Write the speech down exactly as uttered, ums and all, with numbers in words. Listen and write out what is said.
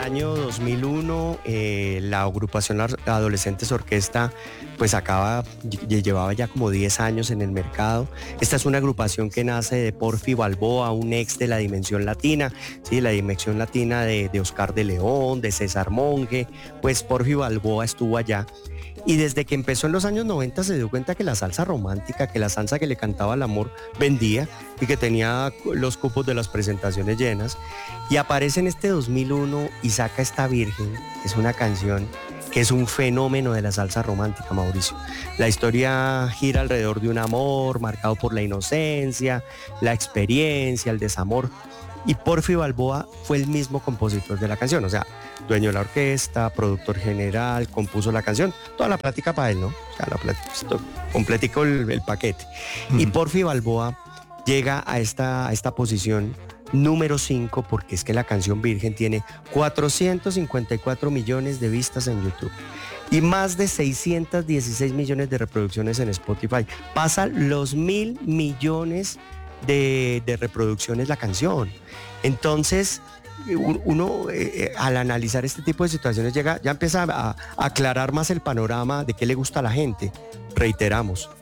Año dos mil uno, eh, la agrupación Ar- Adolescentes Orquesta pues acaba, lle- llevaba ya como diez años en el mercado. Esta es una agrupación que nace de Porfi Balboa, un ex de la Dimensión Latina, ¿sí? La Dimensión Latina de, de Oscar de León, de César Monge, pues Porfi Balboa estuvo allá. Y desde que empezó en los años noventa se dio cuenta que la salsa romántica, que la salsa que le cantaba al amor vendía y que tenía los cupos de las presentaciones llenas. Y aparece en este dos mil uno y saca esta Virgen, que es una canción que es un fenómeno de la salsa romántica, Mauricio. La historia gira alrededor de un amor marcado por la inocencia, la experiencia, el desamor. Y Porfi Balboa fue el mismo compositor de la canción, o sea, dueño de la orquesta, productor general, compuso la canción, toda la plática para él, ¿no? O sea, la plática, completico el, el paquete. Y Porfi Balboa llega a esta, a esta posición número cinco porque es que la canción Virgen tiene cuatrocientos cincuenta y cuatro millones de vistas en YouTube y más de seiscientos dieciséis millones de reproducciones en Spotify. Pasa los mil millones de, de reproducciones la canción. Entonces, uno eh, al analizar este tipo de situaciones llega, ya empieza a, a aclarar más el panorama de qué le gusta a la gente. Reiteramos,